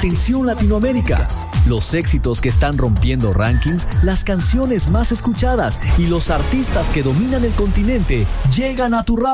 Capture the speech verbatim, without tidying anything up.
Atención Latinoamérica. Los éxitos que están rompiendo rankings, las canciones más escuchadas y los artistas que dominan el continente llegan a tu radio.